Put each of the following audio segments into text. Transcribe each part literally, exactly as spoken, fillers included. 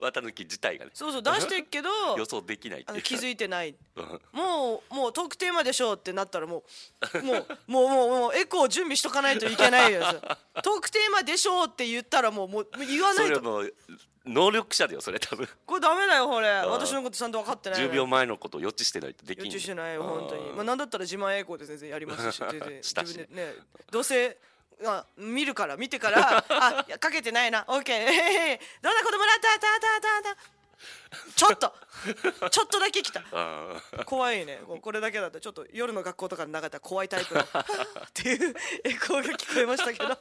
綿抜き自体がねそうそう出してっけど予想できないっていう気づいてないうんもうもうトークテーマでしょうってなったらもうもうもうもうもうエコー準備しとかないといけないよトークテーマでしょうって言ったらもうもう言わないとそれもう能力者だよそれ多分これダメだよこれ私のことちゃんと分かってないじゅうびょうまえのことを予知してないとできん予知してないよ本当にあーまあなんだったら自慢エコーで全然やりますし全然したし自分でねどうせあ見るから見てからあいやかけてないなオッケーえーどんな子供だったたたたたちょっとちょっとだけ来たあー怖いねここれだけだとちょっと夜の学校とかでなかったら怖いタイプのっていうエコーが聞こえましたけど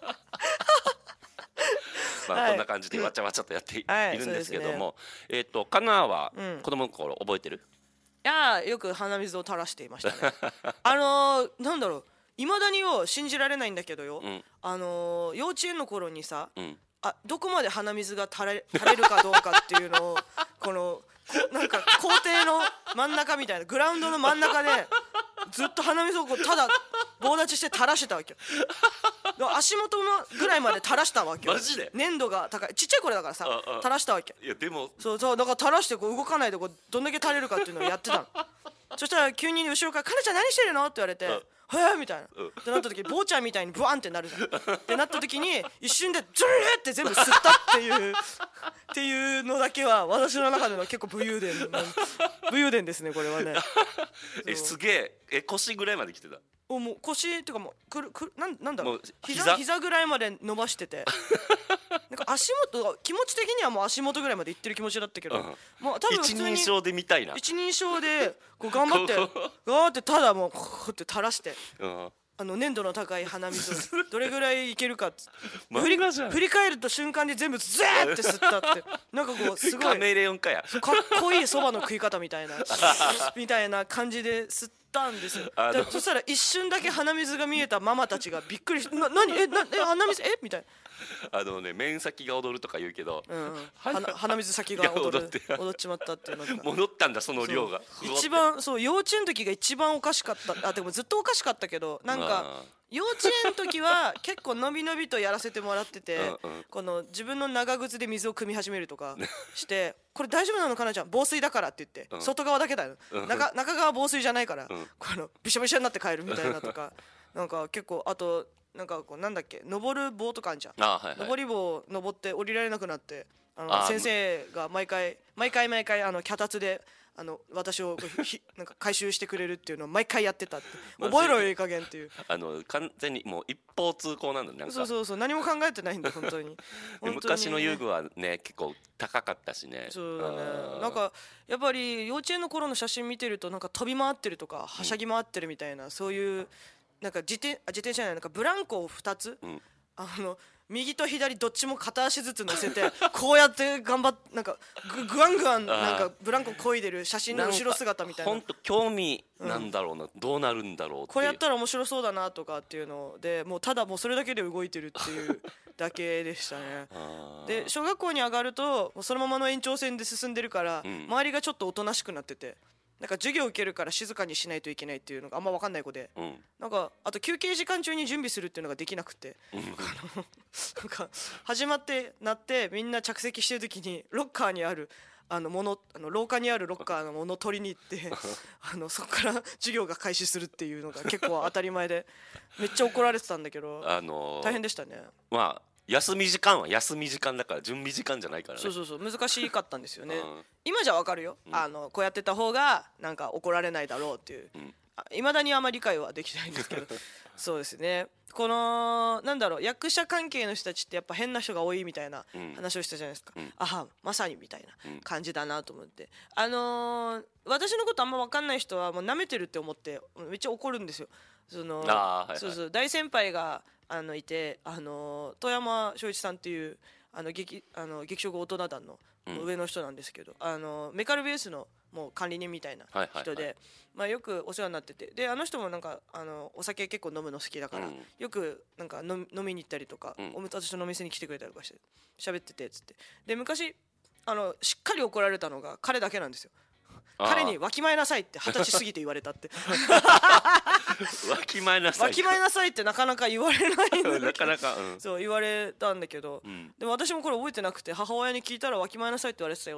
まあはいこんな感じでわちゃわちゃとやっていはいるんですけどそうもえっとカナはうん子供の頃覚えてるいやーよく鼻水を垂らしていましたねあのー、なんだろういまだによ信じられないんだけどよ、 うんあのー、幼稚園の頃にさ、 うんあどこまで鼻水が垂れ垂れるかどうかっていうのをこのこなんか校庭の真ん中みたいなグラウンドの真ん中でずっと鼻水をこうただ棒立ちして垂らしてたわけよだから足元のぐらいまで垂らしたわけよマジで粘度が高いちっちゃい頃だからさああ垂らしたわけいやでもそうそうだから垂らしてこう動かないでこうどんだけ垂れるかっていうのをやってたのそしたら急に後ろから「かなちゃん何してるの?」って言われてうん 「へえ」みたいなうんってなった時坊ちゃんみたいにブワンってなるじゃんってなった時に一瞬でズルーって全部吸ったっていうっていうのだけは私の中での結構武勇伝武勇伝ですねこれはねえすげええ腰ぐらいまで来てたおもう腰っていうかもうくるくるなんなんだろうもう膝膝膝ぐらいまで伸ばしててなんか足元気持ち的にはもう足元ぐらいまでいってる気持ちだったけど、 うんもう多分普一通に人称で見たいな一人称でこう頑張ってこガーってただもうこうって垂らしてうんあの粘度の高い鼻水をどれぐらいいけるかっつって漫振り画じゃん振り返ると瞬間に全部ズーって吸ったってなんかこうすごいカメレオンかやかっこいいそばの食い方みたいなみたいな感じで吸ったんですよあのでそしたら一瞬だけ鼻水が見えたママたちがびっくりして「な何えなえ鼻水えみたいあのね面先が踊るとか言うけどな、うんうん、 鼻鼻鼻水先が踊るいや踊って踊っちまったっていうのとか戻ったんだその量が一番そう幼稚園の時が一番おかしかったあでもずっとおかしかったけどなんか幼稚園の時は結構のびのびとやらせてもらっててうんうんこの自分の長靴で水を汲み始めるとかしてこれ大丈夫なのかなちゃん防水だからって言って、 うん外側だけだよ、 うん中中側防水じゃないから、 んこのびしょびしょになって帰るみたいなとかなんか結構あとなんかこうなんだっけ登る棒とかあんじゃん、 あはいはい登り棒登って降りられなくなってあのあー先生が毎回毎回毎回あの脚立であの私をこうひなんか回収してくれるっていうのを毎回やってたってマジ覚えろよいい加減っていうあの完全にもう一方通行なんだねなんかそうそうそう何も考えてないんだ本当にで本当に昔の遊具はね結構高かったしねそうだねあーなんかやっぱり幼稚園の頃の写真見てるとなんか飛び回ってるとかはしゃぎ回ってるみたいな、そういうなんか自転あ自転車じゃないなんかブランコをふたつ、 んあの右と左どっちも片足ずつ乗せてこうやって頑張っなんかぐぐわんぐわんなんかブランコ漕いでる写真の後ろ姿みたいな本当興味なんだろうな、どうなるんだろうっていうこれやったら面白そうだなとかっていうのでもうただもうそれだけで動いてるっていうだけでしたねあーで小学校に上がるともうそのままの延長線で進んでるから、 ん周りがちょっとおとなしくなっててなんか授業受けるから静かにしないといけないっていうのがあんま分かんない子で、 うんなんかあと休憩時間中に準備するっていうのができなくて、あのなんか始まってなってみんな着席してる時にロッカーにあるあのものあの廊下にあるロッカーのものを取りに行ってあのそこから授業が開始するっていうのが結構当たり前でめっちゃ怒られてたんだけどあのー大変でしたね。 まあ休み時間は休み時間だから準備時間じゃないからねそうそうそう難しかったんですよね、 うん今じゃわかるよ、あのこうやってた方がなんか怒られないだろうっていう、いまだにあんまり理解はできないんですけどそうですねこのなんだろう役者関係の人たちってやっぱ変な人が多いみたいな話をしたじゃないですか、あはまさにみたいな感じだなと思って、あのー、私のことあんま分かんない人はもう舐めてるって思ってめっちゃ怒るんですよ。そのあーはいはいそうそう大先輩があのいて、あのー、富山正一さんっていうあの劇あの劇場大人団の上の人なんですけど、あのメカルベースのもう管理人みたいな人で、まあ、よくお世話になってて、であの人もなんかあのお酒結構飲むの好きだから、 うんよくなんか飲み飲みに行ったりとか、 んお私のお店に来てくれたりとかして喋っててっつって、で昔あのしっかり怒られたのが彼だけなんですよ。 彼にわきまえなさいって二十歳過ぎて言われたってわきまえなさいわきまえなさいってなかなか言われないんだけどなかなか、うん、 そう言われたんだけど、 うん、 でも私もこれ覚えてなくて母親に聞いたらわきまえなさいって言われてたよ